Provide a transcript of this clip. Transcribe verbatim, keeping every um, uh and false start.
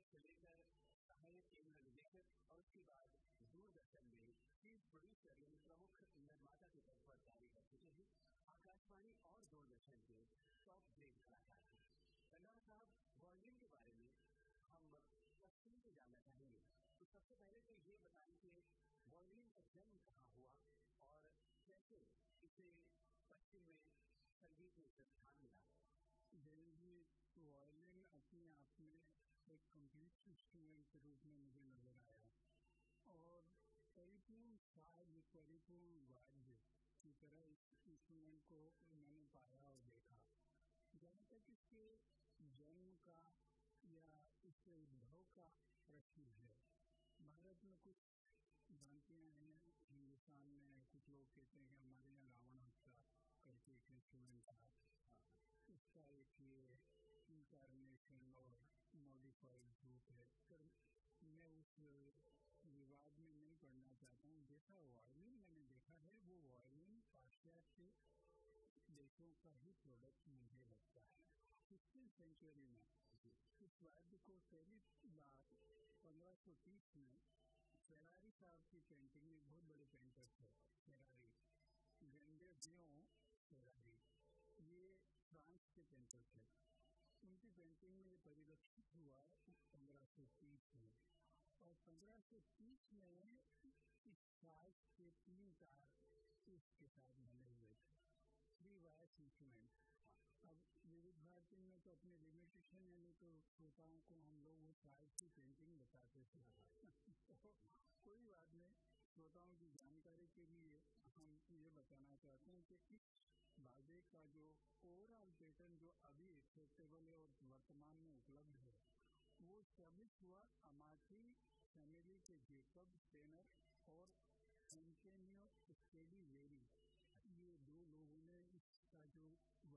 से लेकर सहायक केंद्र निदेशक और उसके बाद दूरदर्शन में चीफ प्रोड्यूसर यानी प्रमुख निर्माता के तौर पर कार्य कर चुके हैं। आकाशवाणी और दूरदर्शन के टॉप ग्रेड कलाकार हैं। रंधावा साहब, वायलिन के बारे में हम तफसील से जानना चाहेंगे, तो सबसे पहले तो ये बताएं कि वायलिन का जन्म कहाँ हुआ और कैसे इसे पश्चिम में संगीत में स्थान मिला। जी, वायलिन अपने आप में एक कंप्लीट इंस्ट्रूमेंट के रूप में मुझे नजर आया और परिपूर्ण साज, परिपूर्ण वाद्य की तरह इस इंस्ट्रूमेंट को मैंने पाया और देखा। जहाँ तक इसके जन्म का या इसके उद्भव का प्रश्न है, भारत में कुछ भ्रांतियाँ हैं, हिंदुस्तान में कुछ लोग कहते हैं कि हमारे यहाँ रावण हत्या करके एक इंस्ट्रूमेंट था, उसका एक ये इंकारनेशन और मॉडिफाइड रूप है। पर मैं उस विवाद में नहीं पढ़ना चाहता हूँ। जैसा वायलिन मैंने देखा है, वो वायलिन पाश्चात्य देशों का ही प्रोडक्ट मुझे लगता है। फिफ्टीन सेंचुरी में इस वाद्य को पहली बार पंद्रह सौ तीस में फेरारी साहब की पेंटिंग में, बहुत बड़े पेंटर थे फेरारी, ग्रैंडे वियों फेरारी, ये फ्रांस के पेंटर थे। उनकी पेंटिंग में ये परिलक्षित हुआ पंद्रह सौ तीस में, और पंद्रह सौ तीस में इस साज के तीन तार इसके साथ बने हुए थे, थ्री वायर्स इंस्ट्रूमेंट। अब विविध भारती में तो अपने लिमिटेशन है, नहीं तो श्रोताओं को हम लोग वो साज की पेंटिंग बताते थे। तो कोई बात नहीं, श्रोताओं की जानकारी के लिए हम ये बताना चाहते हैं कि इस बाजे का जो ओवरऑल पैटर्न जो अभी एक्सेप्टेबल है और वर्तमान में उपलब्ध है, वो स्टैब्लिश हुआ अमाती फैमिली